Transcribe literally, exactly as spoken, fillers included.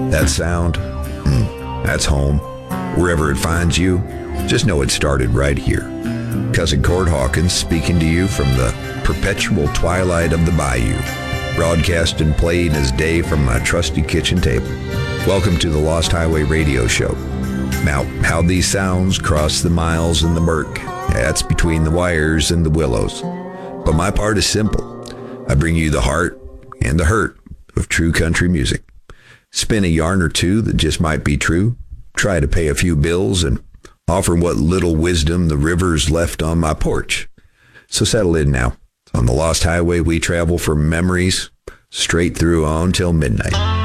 That sound, mm, that's home. Wherever it finds you, just know it started right here. Cousin Cord Hawkins speaking to you from the perpetual twilight of the bayou, broadcast and played as day from my trusty kitchen table. Welcome to the Lost Highway Radio Show. Now, how these sounds cross the miles and the murk, that's between the wires and the willows. But my part is simple. I bring you the heart and the hurt of true country music. Spin a yarn or two that just might be true. Try to pay a few bills and offer what little wisdom the river's left on my porch. So settle in now. On the Lost Highway, we travel for memories straight through on till midnight.